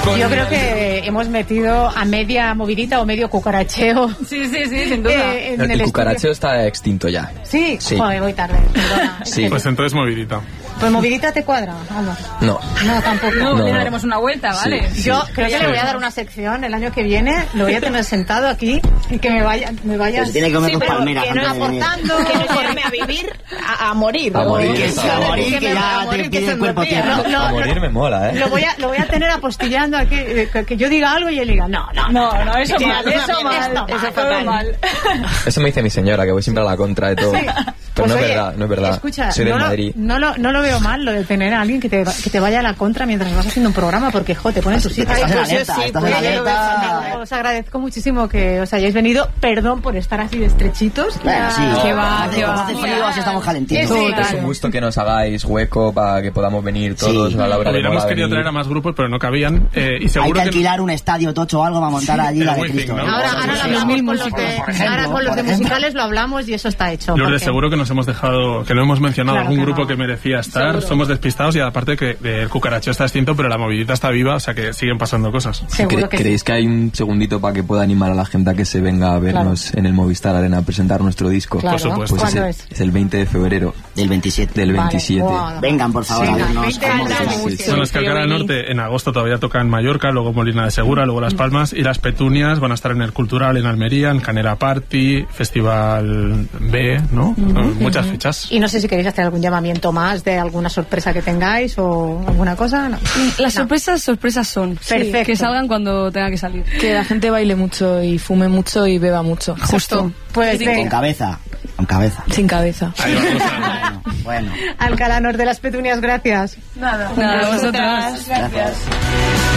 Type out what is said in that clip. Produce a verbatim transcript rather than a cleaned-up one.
Yo creo que hemos metido a media movidita o medio cucaracheo. Sí, sí, sí, sin duda. Eh, en El, el el cucaracheo estudio. está extinto ya. Sí, Sí. joder, voy tarde. Perdona. Sí. Pues entonces movidita. Pues movidita te cuadra, vamos. No. No, tampoco. No, No, le no. daremos una vuelta, ¿vale? Sí. Yo creo que Sí. le voy a dar una sección el año que viene, lo voy a tener sentado aquí y que me vaya, me vaya Pero se tiene que comer sí, dos pero palmeras que no antes de venir. aportando, Que no llevarme a vivir, a, a morir. A ¿no? morir, Que a sí, morir, que que me- ya a morir, te que pide se el me cuerpo olvida. tierra. No, A morir me mola, ¿eh? Lo voy a, lo voy a tener apostillando aquí, eh, que, que yo diga algo y él diga, no, no, No, no, eso Tía, mal, tú eso también, mal, esto eso mal, todo fatal. mal. Eso me dice mi señora, que voy siempre a la contra de todo. Sí. Pero Pues no es oye, verdad, no es verdad. Escucha, Soy de no, Madrid. Lo, no, lo, no lo veo mal lo de tener a alguien que te, que te vaya a la contra mientras vas haciendo un programa, porque, jo, te pone tu sitio. Estás en pues yo alerta, sí, estás pues en yo lo veo alerta. fatal. Os agradezco muchísimo que os hayáis venido. Perdón por estar así de estrechitos. Bueno, sí, Que va, hace, que va. hace frío, así estamos calentitos. Sí, Es un gusto que nos hagáis hueco para que podamos venir todos. Sí. A la hora de Hubiéramos mola querido venir. traer a más grupos, pero no cabían. Eh, y Hay seguro que que alquilar un estadio tocho o algo para montar allí el la de Wizzing, Cristo. ¿no? ¿eh? Ahora, Sí, ahora sí, lo sí. hablamos Mil con los, músicos, de, por ejemplo, ahora con los por de ejemplo. musicales lo hablamos y eso está hecho. Lourdes, porque- seguro que nos hemos dejado, que no hemos mencionado Claro algún que grupo no. que merecía estar. Somos despistados y aparte que eh, el cucaracheo está extinto, pero la movidita está viva, o sea que siguen pasando cosas. Seguro ¿Cre- que sí. ¿Creéis que hay un segundito para que pueda animar a la gente a que se venga a vernos en el Movistar Arena a presentar nuestro disco? Claro. Por supuesto. Pues ¿Cuándo es, es? el, es el veinte de febrero Del veintisiete. del Vale. veintisiete. Wow. Vengan, por favor, Sí, a vernos. veinte cómo años, somos. sí, sí. Bueno, es que Alcalá del Norte en agosto todavía toca en Mallorca, luego Molina de Segura, luego Las Palmas, y las Petunias van a estar en el Cultural en Almería, en Canera Party, Festival B, ¿no? Eh, Muchas fechas. Y no sé si queréis hacer algún llamamiento más de alguna sorpresa que tengáis o alguna cosa. No. Las No. sorpresas, sorpresas son. Perfecto. Que salgan cuando tenga que salir. Que la gente baile mucho y fume mucho y beba mucho. Justo. Pues Con venga, cabeza. Con cabeza. Sin cabeza. Ahí vamos a- Bueno. Alcalá Norte de las Petunias, gracias. Nada, vosotras. Gracias.